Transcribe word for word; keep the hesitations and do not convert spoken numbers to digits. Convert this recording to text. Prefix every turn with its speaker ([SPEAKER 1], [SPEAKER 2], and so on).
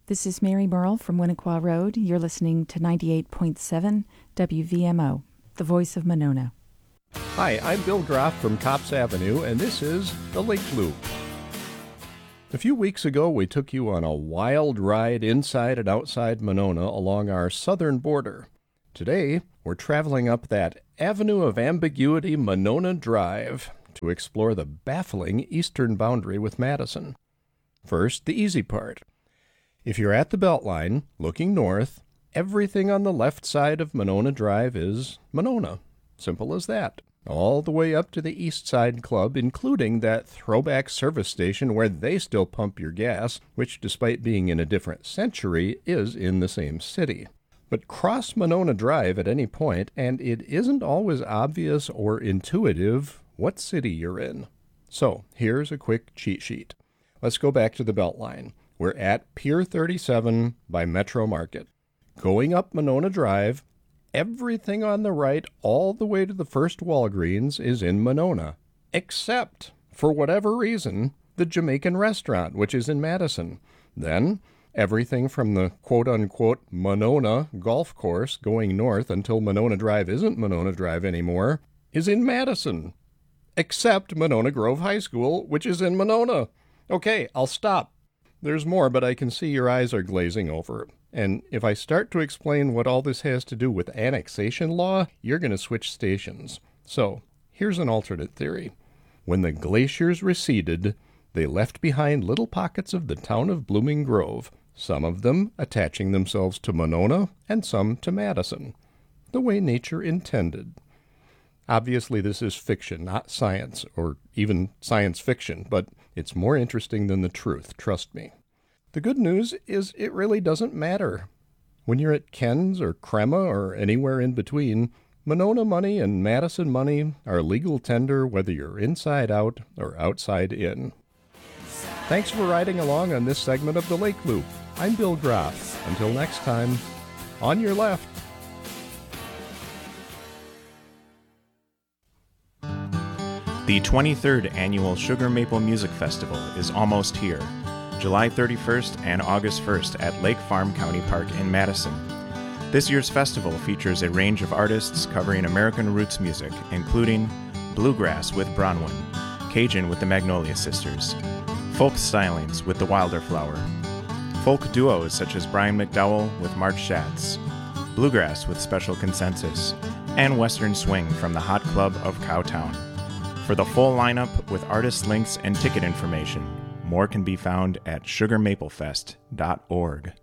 [SPEAKER 1] This is Mary Merle from Winnequa Road. You're listening to ninety-eight point seven W V M O, the voice of Monona.
[SPEAKER 2] Hi, I'm Bill Groff from Copps Avenue, and this is The Lake Loop. A few weeks ago, we took you on a wild ride inside and outside Monona along our southern border. Today, we're traveling up that Avenue of Ambiguity, Monona Drive, to explore the baffling eastern boundary with Madison. First, the easy part. If you're at the Beltline, looking north, everything on the left side of Monona Drive is Monona. Simple as that. All the way up to the East Side Club, including that throwback service station where they still pump your gas, which, despite being in a different century, is in the same city. But cross Monona Drive at any point, and it isn't always obvious or intuitive what city you're in. So, here's a quick cheat sheet. Let's go back to the Beltline. We're at Pier thirty-seven by Metro Market. Going up Monona Drive, everything on the right all the way to the first Walgreens is in Monona, except, for whatever reason, the Jamaican restaurant, which is in Madison. Then, everything from the quote-unquote Monona golf course going north until Monona Drive isn't Monona Drive anymore, is in Madison, except Monona Grove High School, which is in Monona. Okay, I'll stop. There's more, but I can see your eyes are glazing over. And if I start to explain what all this has to do with annexation law, you're going to switch stations. So, here's an alternate theory. When the glaciers receded, they left behind little pockets of the town of Blooming Grove, some of them attaching themselves to Monona and some to Madison, the way nature intended. Obviously, this is fiction, not science, or even science fiction, but it's more interesting than the truth, trust me. The good news is it really doesn't matter. When you're at Ken's or Crema or anywhere in between, Monona money and Madison money are legal tender whether you're inside out or outside in. Thanks for riding along on this segment of the Lake Loop. I'm Bill Groff. Until next time, on your left.
[SPEAKER 3] The twenty-third Annual Sugar Maple Music Festival is almost here, July thirty-first and August first at Lake Farm County Park in Madison. This year's festival features a range of artists covering American roots music, including bluegrass with Bronwyn, Cajun with the Magnolia Sisters, folk stylings with the Wilderflower, folk duos such as Brian McDowell with March Schatz, bluegrass with Special Consensus, and Western swing from the Hot Club of Cowtown. For the full lineup with artist links and ticket information, more can be found at sugar maple fest dot org.